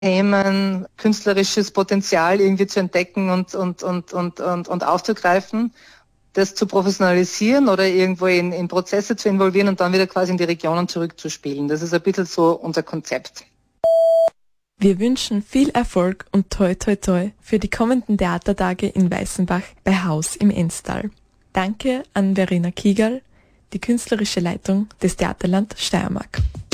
Themen, künstlerisches Potenzial irgendwie zu entdecken und aufzugreifen, das zu professionalisieren oder irgendwo in Prozesse zu involvieren und dann wieder quasi in die Regionen zurückzuspielen. Das ist ein bisschen so unser Konzept. Wir wünschen viel Erfolg und toi toi toi für die kommenden Theatertage in Weißenbach bei Haus im Enstal. Danke an Verena Kiegerl, die künstlerische Leitung des Theaterland Steiermark.